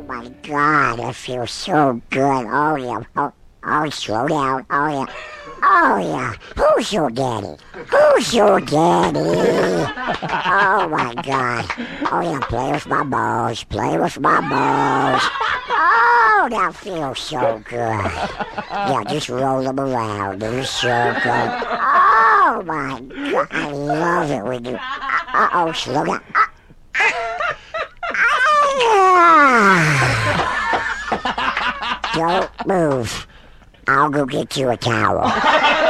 my God, that feels so good. Oh, yeah. Oh, slow down. Oh, yeah. Oh, yeah. Who's your daddy? Who's your daddy? Oh, my God. Oh, yeah, play with my balls. Play with my balls. Oh, that feels so good. Yeah, just roll them around in a circle. Oh, my God. I love it when you... Uh-oh, slow down. Don't move. I'll go get you a towel.